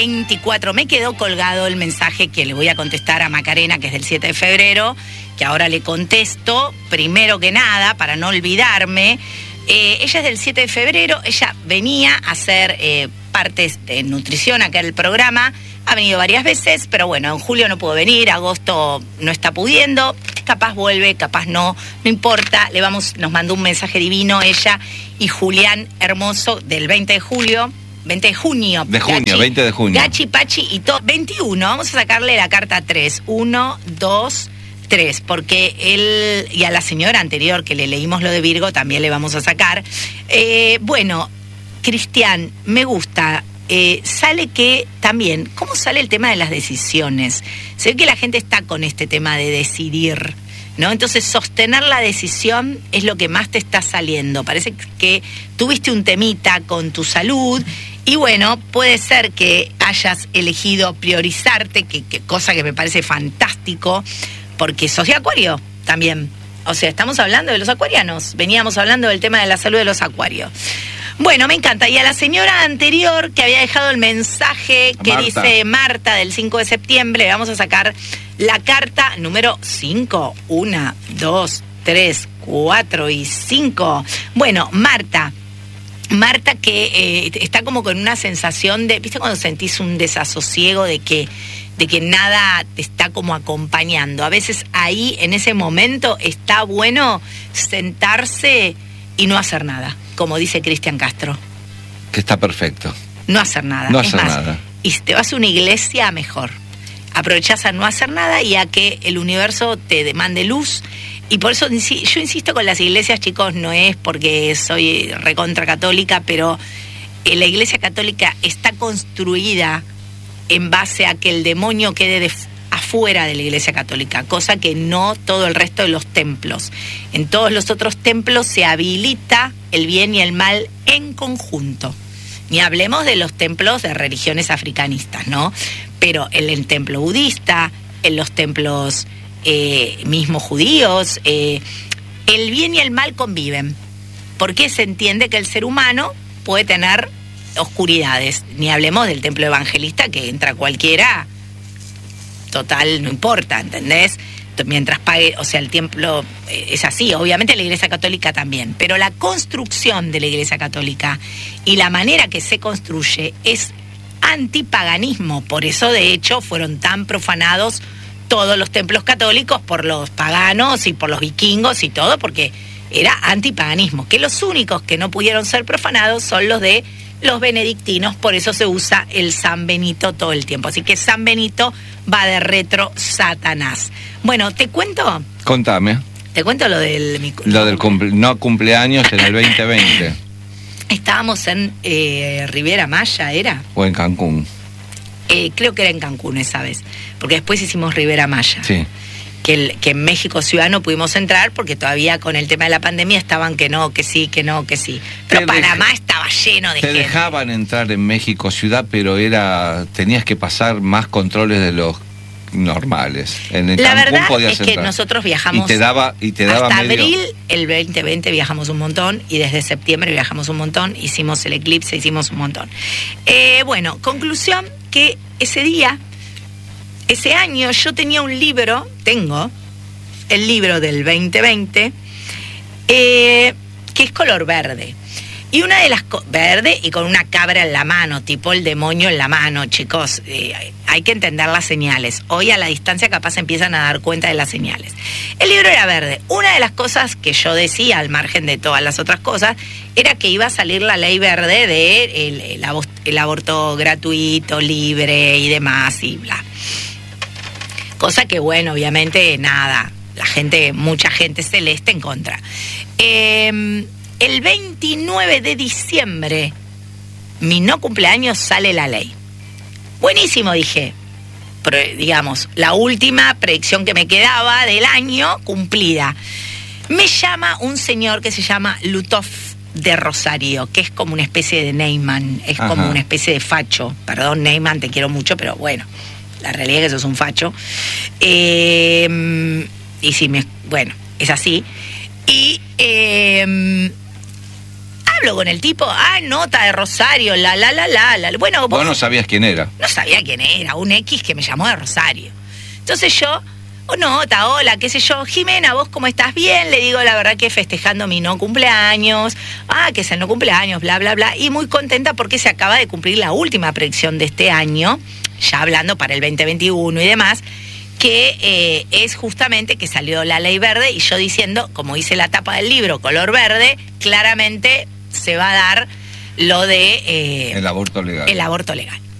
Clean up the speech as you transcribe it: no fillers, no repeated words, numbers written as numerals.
24. Me quedó colgado el mensaje que le voy a contestar a Macarena, que es del 7 de febrero, que ahora le contesto, primero que nada, para no olvidarme. Ella es del 7 de febrero, ella venía a hacer partes de nutrición acá en el programa, ha venido varias veces, pero bueno, en julio no pudo venir, agosto no está pudiendo, capaz vuelve, capaz no importa, nos mandó un mensaje divino ella y Julián Hermoso del 20 de junio. Gachi, 20 de junio. Gachi, Pachi y todo. 21, vamos a sacarle la carta 3. 1, 2, 3. Porque él, y a la señora anterior que le leímos lo de Virgo, también le vamos a sacar. Bueno, Cristian, me gusta. Sale que también, ¿cómo sale el tema de las decisiones? Se ve que la gente está con este tema de decidir, ¿no? Entonces, sostener la decisión es lo que más te está saliendo. Parece que tuviste un temita con tu salud y bueno, puede ser que hayas elegido priorizarte, que cosa que me parece fantástico, porque sos de Acuario también. O sea, estamos hablando de los acuarianos. Veníamos hablando del tema de la salud de los acuarios. Bueno, me encanta. Y a la señora anterior que había dejado el mensaje que Marta. dice Marta del 5 de septiembre, vamos a sacar la carta número 5. 1, 2, 3, 4 y 5. Bueno, Marta que está como con una sensación de, ¿viste cuando sentís un desasosiego de que nada te está como acompañando? A veces ahí, en ese momento, está bueno sentarse y no hacer nada, como dice Cristian Castro. Que está perfecto. No hacer nada. No es hacer más, nada. Y si te vas a una iglesia, mejor. Aprovechás a no hacer nada y a que el universo te demande luz. Y por eso yo insisto con las iglesias, chicos, no es porque soy recontra católica, pero la iglesia católica está construida en base a que el demonio quede afuera de la iglesia católica, cosa que no todo el resto de los templos. En todos los otros templos se habilita el bien y el mal en conjunto. Ni hablemos de los templos de religiones africanistas, ¿no? Pero en el templo budista, en los templos mismos judíos, el bien y el mal conviven. Porque se entiende que el ser humano puede tener oscuridades. Ni hablemos del templo evangelista, que entra cualquiera, total, no importa, ¿entendés? Mientras pague, o sea, el templo es así, obviamente la iglesia católica también, pero la construcción de la iglesia católica y la manera que se construye es antipaganismo. Por eso, de hecho, fueron tan profanados todos los templos católicos por los paganos y por los vikingos y todo, porque era antipaganismo, que los únicos que no pudieron ser profanados son los de los benedictinos, por eso se usa el San Benito todo el tiempo. Así que San Benito va de retro Satanás. Bueno, ¿te cuento? Contame. Te cuento lo del cumpleaños en el 2020. Estábamos en Riviera Maya, ¿era? O en Cancún. Creo que era en Cancún esa vez, porque después hicimos Riviera Maya. Sí. Que en México Ciudad no pudimos entrar porque todavía con el tema de la pandemia estaban que no, que sí, que no, que sí. Pero Panamá estaba lleno de gente. Te gente. dejaban entrar en México Ciudad, pero tenías que pasar más controles de los normales. En el la Cancún verdad podías es que entrar. nosotros viajamos y te daba hasta medio... abril el 2020 viajamos un montón y desde septiembre viajamos un montón, hicimos el eclipse, hicimos un montón. Bueno, conclusión que ese año yo tengo el libro del 2020 que es color verde. Y una de las verde y con una cabra en la mano, tipo el demonio en la mano, chicos. Hay que entender las señales. Hoy a la distancia capaz empiezan a dar cuenta de las señales. El libro era verde. Una de las cosas que yo decía, al margen de todas las otras cosas, era que iba a salir la ley verde de el aborto gratuito, libre y demás y bla. Cosa que, bueno, obviamente, nada. Mucha gente celeste en contra. El 29 de diciembre, mi no cumpleaños, sale la ley. Buenísimo, dije. Pero, digamos, la última predicción que me quedaba del año cumplida. Me llama un señor que se llama Lutov de Rosario, que es como una especie de Neyman, es como una especie de facho. Perdón, Neyman, te quiero mucho, pero bueno, la realidad es que sos un facho. Y sí, bueno, es así. Y hablo con el tipo, nota de Rosario, la. Bueno, vos no sabías quién era. No sabía quién era, un X que me llamó de Rosario. Entonces yo, nota, hola, qué sé yo, Jimena, ¿vos cómo estás? Bien, le digo la verdad que festejando mi no cumpleaños, que es el no cumpleaños, bla, bla, bla, y muy contenta porque se acaba de cumplir la última predicción de este año, ya hablando para el 2021 y demás, que es justamente que salió la ley verde, y yo diciendo, como hice la tapa del libro, color verde, claramente se va a dar lo de... el aborto legal. El aborto legal.